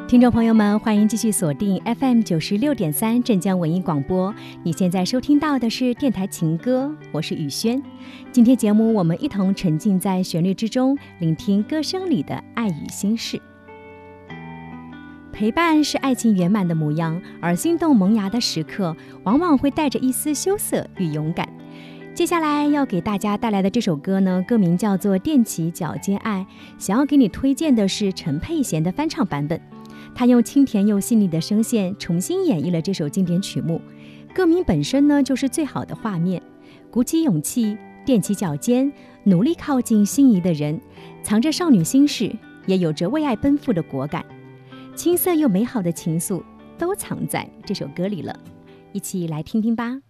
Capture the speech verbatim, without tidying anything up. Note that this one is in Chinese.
听众朋友们，欢迎继续锁定 F M 九十六点三镇江文艺广播。你现在收听到的是电台情歌，我是雨轩。今天节目我们一同沉浸在旋律之中，聆听歌声里的爱与心事。陪伴是爱情圆满的模样，而心动萌芽的时刻，往往会带着一丝羞涩与勇敢。接下来要给大家带来的这首歌呢，歌名叫做《踮起脚尖爱》，想要给你推荐的是陈佩娴的翻唱版本。他用清甜又细腻的声线重新演绎了这首经典曲目，歌名本身呢就是最好的画面。鼓起勇气，踮起脚尖，努力靠近心仪的人，藏着少女心事，也有着为爱奔赴的果敢。青涩又美好的情愫都藏在这首歌里了，一起来听听吧。